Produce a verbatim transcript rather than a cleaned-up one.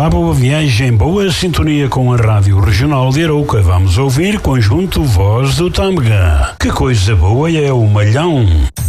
Olá, boa viagem, boa sintonia com a Rádio Regional de Arouca. Vamos ouvir conjunto Voz do Tâmega. Que coisa boa é o Malhão.